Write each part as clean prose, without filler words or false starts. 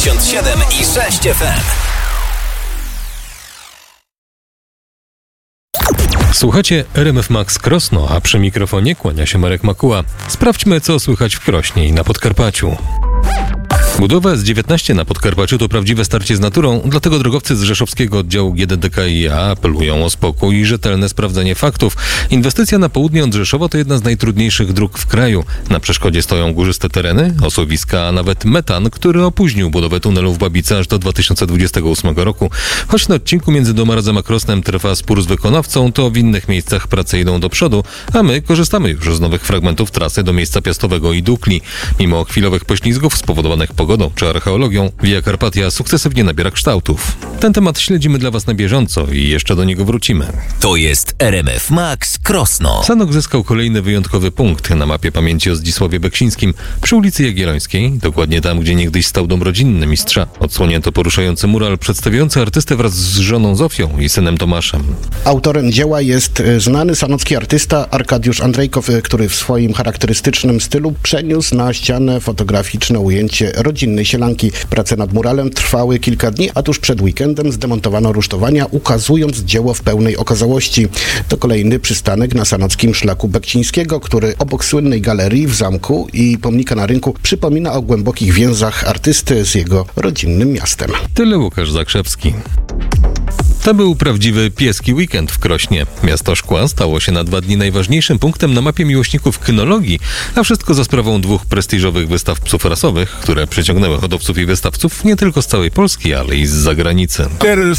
97,6 FM. Słuchacie RMF Max Krosno, a przy mikrofonie kłania się Marek Makuła. Sprawdźmy, co słychać w Krośnie i na Podkarpaciu. Budowa S19 na Podkarpaciu to prawdziwe starcie z naturą, dlatego drogowcy z rzeszowskiego oddziału GDDKiA apelują o spokój i rzetelne sprawdzenie faktów. Inwestycja na południe od Rzeszowa to jedna z najtrudniejszych dróg w kraju. Na przeszkodzie stoją górzyste tereny, osuwiska, a nawet metan, który opóźnił budowę tunelu w Babice aż do 2028 roku. Choć na odcinku między Domarazem a Krosnem trwa spór z wykonawcą, to w innych miejscach prace idą do przodu, a my korzystamy już z nowych fragmentów trasy do miejsca Piastowego i Dukli. Mimo chwilowych poślizgów spowodowanych pogodą czy archeologią, Via Carpatia sukcesywnie nabiera kształtów. Ten temat śledzimy dla Was na bieżąco i jeszcze do niego wrócimy. To jest RMF Max Krosno. Sanok zyskał kolejny wyjątkowy punkt na mapie pamięci o Zdzisławie Beksińskim przy ulicy Jagiellońskiej, dokładnie tam, gdzie niegdyś stał dom rodzinny mistrza. Odsłonięto poruszający mural przedstawiający artystę wraz z żoną Zofią i synem Tomaszem. Autorem dzieła jest znany sanocki artysta Arkadiusz Andrejkow, który w swoim charakterystycznym stylu przeniósł na ścianę fotograficzne ujęcie rodzinnej sielanki. Prace nad muralem trwały kilka dni, a tuż przed weekendem zdemontowano rusztowania, ukazując dzieło w pełnej okazałości. To kolejny przystanek na sanockim szlaku Beksińskiego, który obok słynnej galerii w zamku i pomnika na rynku przypomina o głębokich więzach artysty z jego rodzinnym miastem. Tyle Łukasz Zakrzewski. To był prawdziwy pieski weekend w Krośnie. Miasto Szkła stało się na 2 dni najważniejszym punktem na mapie miłośników kynologii, a wszystko za sprawą 2 prestiżowych wystaw psów rasowych, które przyciągnęły hodowców i wystawców nie tylko z całej Polski, ale i z zagranicy.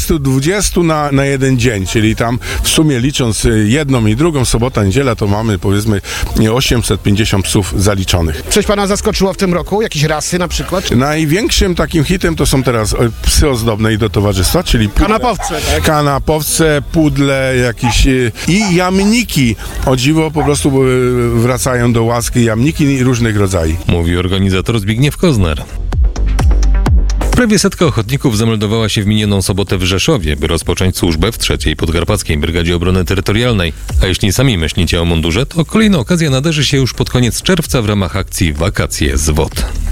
420 na jeden dzień, czyli tam w sumie licząc jedną i drugą, sobota, niedziela, to mamy powiedzmy 850 psów zaliczonych. Coś pana zaskoczyło w tym roku? Jakieś rasy na przykład? Największym takim hitem to są teraz psy ozdobne i do towarzystwa, czyli Kanapowce, tak? Kanapowce, pudle jakieś i jamniki. O dziwo po prostu wracają do łaski jamniki różnych rodzajów. Mówi organizator Zbigniew Koznar. Prawie 100 ochotników zameldowała się w minioną sobotę w Rzeszowie, by rozpocząć służbę w 3. Podkarpackiej Brygadzie Obrony Terytorialnej. A jeśli sami myślicie o mundurze, to kolejna okazja nadarzy się już pod koniec czerwca w ramach akcji Wakacje z WOT.